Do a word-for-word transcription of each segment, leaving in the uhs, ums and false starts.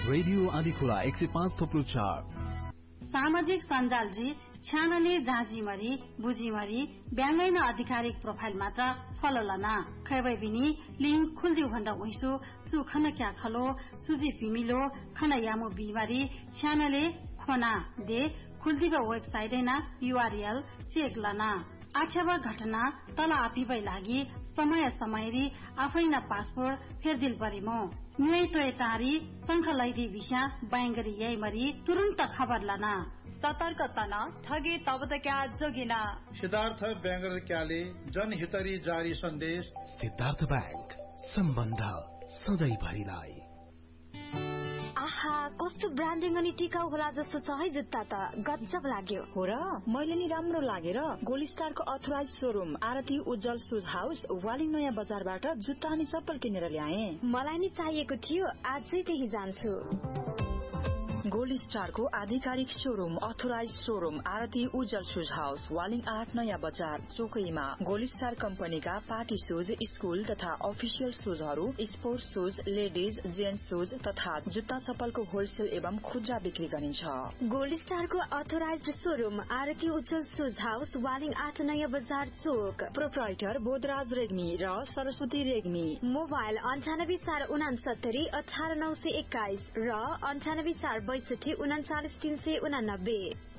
Radio Andhikhola एक सय पाँच थोप्लो चार। सामाजिक सञ्जालजी छ्यानले जाँजीमरी बुझीमरी ब्याङ्गैन आधिकारिक प्रोफाइल मात्र फलो लना खैबै बिनी लिंक खुल्दिउ भन्दा उइसु सु खन क्या खलो सुजी फिमिलो खन यामो बिमारी छ्यानले खोना दे खुल्दिको वेबसाइट ना यूआरएल चेक लना आख्यावा घटना तल आपिबै लागि समय समयरी आफैना पासपोर्ट फेरदिल परिमो न्युई तोय तारी संख लैदी विषा बैंगरी यही मरी तुरंत खबर लना सतर्क तना ठगी तबतक्या जोगिना सिद्धार्थ बैंगर क्याले जनहितरी जारी सन्देश सिद्धार्थ बैंक सम्बन्ध सधैँ भरिलाई। आहा कस्तो ब्रान्डिङ अनि टिकाउ होला जस्तो छ है जुत्ता त गजब लाग्यो हो र मैले नि राम्रो लागेर गोल्ड स्टारको अथराइज शोरूम आरती उज्जवल शूज हाउस वालिङ नयाँ बजारबाट जुत्ता अनि चप्पल किनेर ल्याए। मलाई नि चाहिएको थियो आजै त्यही जान्छु। गोल्ड स्टारको आधिकारिक शोरूम अथराइज शोरूम आरती उज्जवल शूज हाउस वालिङ आठ नयाँ बजार चोकैमा गोल्ड स्टार कम्पनीका पार्टी शूज स्कूल तथा official शूजहरू sports shoes ladies gents shoes तथा जुत्ता चप्पलको होलसेल एवं खुद्रा बिक्री गरिन्छ। गोल्ड स्टारको अथराइज शोरूम आरती उज्जवल शूज हाउस वालिङ आठ नयाँ बजार चोक प्रोप्राइटर बोधराज रेग्मी र सरस्वती रेग्मी मोबाइल अन्ठानब्बे चार उनासत्तरी अठार नौ सय एक्काइस र अन्ठानब्बे चार बैसठी उनाचालिस तीन सय उनानब्बे।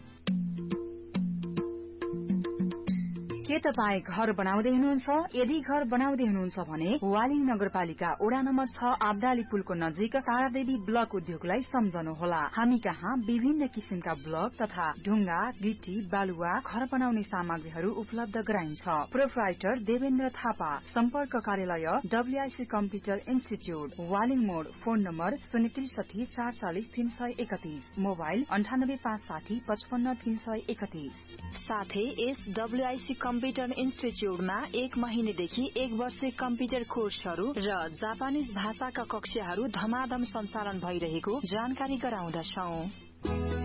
के तपाई घर बनाउँदै हुनुहुन्छ? यदि घर बनाउँदै हुनुहुन्छ भने वालिङ नगरपालिका वडा नम्बर छ आब्दाली पुलको नजिक तारादेवी ब्लक उद्योगलाई सम्झनुहोला। हामी कहाँ विभिन्न किसिमका ब्लक तथा ढुङ्गा गिटी बालुवा घर बनाउने सामग्रीहरू उपलब्ध गराइन्छ। प्रोप्राइटर देवेन्द्र थापा सम्पर्क कार्यालय डब्ल्यूआईसी कम्प्युटर इन्स्टिच्यूट वालिङ मोड फोन नम्बर शून्य त्रिसठी चार चालिस तीन सय एकतीस मोबाइल अन्ठानब्बे पाँच साठी पचपन्न तीन सय एकतीस। साथै यस डब्ल्यूआईसी कम्प्युटर इन्स्टिच्यूटमा एक महिनेदेखि एक वर्ष कम्प्युटर कोर्सहरू र जापानिज भाषाका कक्षाहरू धमाधम सञ्चालन भइरहेको जानकारी गराउँदछौं।